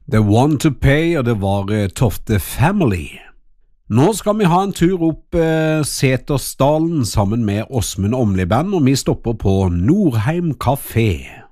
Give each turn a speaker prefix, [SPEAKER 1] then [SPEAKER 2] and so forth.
[SPEAKER 1] The One to Pay, og det var Tofte Family. Nå skal vi ha en tur opp Setersdalen sammen med Åsmund Åmli Band, og vi stopper på Nordheim Café.